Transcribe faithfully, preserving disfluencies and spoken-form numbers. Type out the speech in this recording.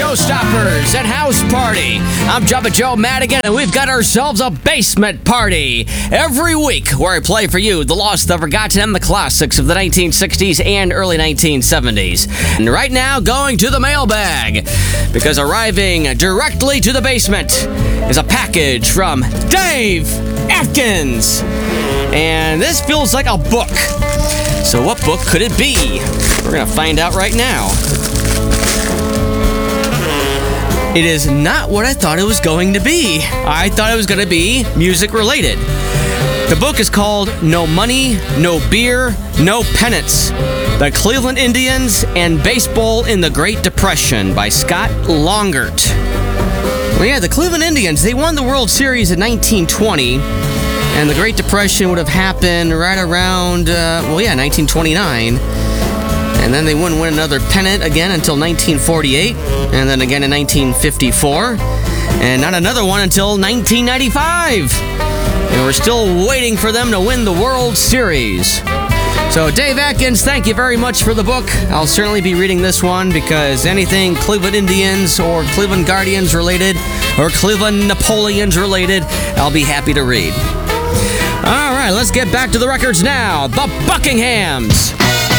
Showstoppers and House Party. I'm Jubba Joe Madigan, and we've got ourselves a basement party every week where I play for you the lost, the forgotten, and the classics of the nineteen sixties and early nineteen seventies. And right now, going to the mailbag, because arriving directly to the basement is a package from Dave Atkins. And this feels like a book. So what book could it be? We're going to find out right now. It is not what I thought it was going to be. I thought it was going to be music related. The book is called No Money, No Beer, No Pennants: The Cleveland Indians and Baseball in the Great Depression by Scott Longert. Well, yeah, the Cleveland Indians, they won the World Series in nineteen twenty, and the Great Depression would have happened right around, uh, well, yeah, nineteen twenty-nine. And then they wouldn't win another pennant again until nineteen forty-eight, and then again in nineteen fifty-four, and not another one until nineteen ninety-five. And we're still waiting for them to win the World Series. So, Dave Atkins, thank you very much for the book. I'll certainly be reading this one because anything Cleveland Indians or Cleveland Guardians related or Cleveland Napoleons related, I'll be happy to read. All right, let's get back to the records now. The Buckinghams.